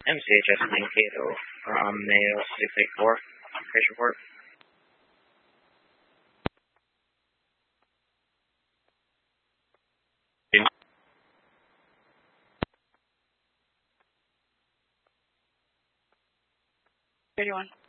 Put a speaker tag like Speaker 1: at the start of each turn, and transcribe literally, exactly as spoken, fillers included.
Speaker 1: M C H S Mankato from Mayo six eight four. Crash report.
Speaker 2: thirty-one.